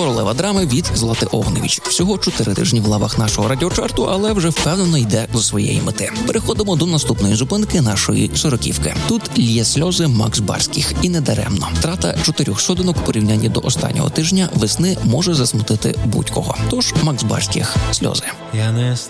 Королева драми від Злати Огневич. Всього 4 тижні в лавах нашого радіочарту, але вже впевнено йде до своєї мети. Переходимо до наступної зупинки нашої сороківки. Тут лє сльози Макс Барських. І не даремно. Втрата 4 сходинок в порівнянні до останнього тижня весни може засмутити будь-кого. Тож Макс Барських «Сльози». Я не